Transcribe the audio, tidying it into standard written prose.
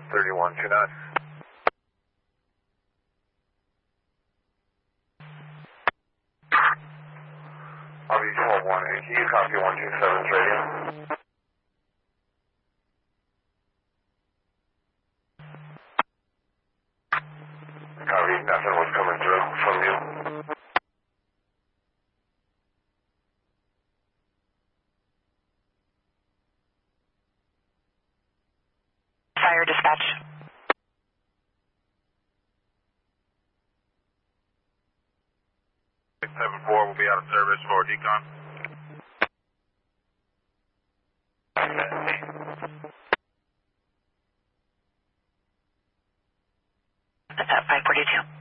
3129. RV 1218, can you copy 127's radio? Copy, nothing was coming through from you. Fire dispatch. Six 7-4 will be out of service for decon. That's at 542.